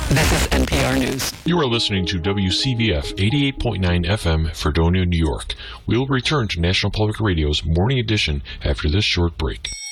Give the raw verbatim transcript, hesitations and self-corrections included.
This is N P R News. You are listening to W C V F eighty-eight point nine F M, Fredonia, New York. We will return to National Public Radio's Morning Edition after this short break.